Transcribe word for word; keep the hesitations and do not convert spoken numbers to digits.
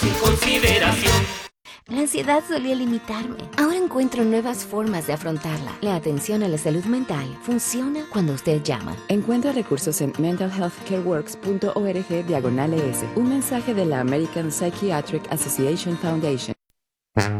sin consideración. La ansiedad solía limitarme. Ahora encuentro nuevas formas de afrontarla. La atención a la salud mental funciona cuando usted llama. Encuentra recursos en mental health care works punto org diagonal es. Un mensaje de la American Psychiatric Association Foundation.